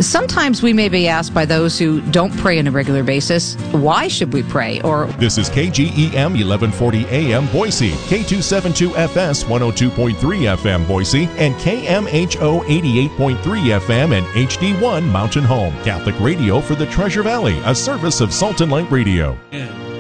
Sometimes we may be asked by those who don't pray on a regular basis, why should we pray? Or This is KGEM 1140 AM Boise, K272FS 102.3 FM Boise, and KMHO 88.3 FM and HD1 Mountain Home. Catholic radio for the Treasure Valley, a service of Salt and Light Radio.